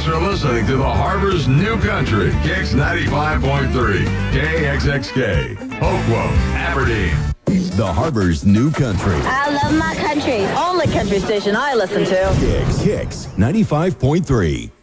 Thanks for listening to the Harbor's New Country, Kicks 95.3, KXXK, Hopewell, Aberdeen. The Harbor's New Country. I love my country. Only country station I listen to. Kicks 95.3.